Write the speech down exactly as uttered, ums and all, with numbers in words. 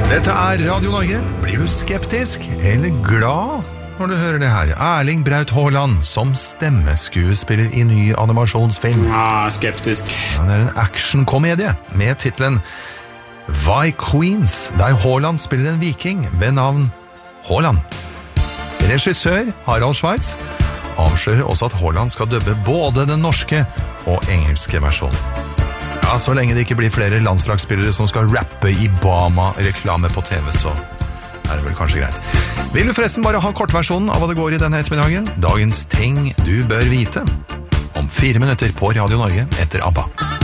Dette er Radio Norge. Blir du skeptisk eller glad når du hører det her? Erling Braut Haaland som stemmeskuespiller i ny animasjonsfilm. Ja, skeptisk. Ja, det er en actionkomedie med titlen Vi Queens, der Haaland spiller en viking ved navn Haaland. Regissør Harald Schweitz avslører også at Haaland skal dubbe både den norske og engelske versjonen. Ja, så lenge det ikke blir flere landslagsspillere som skal rappe i Bama-reklame på T V, så er det vel kanskje greit. Vil du forresten bare ha kortversjonen av hva det går i denne ettermiddagen? Dagens ting du bør vite. Om fire minutter på Radio Norge etter ABBA.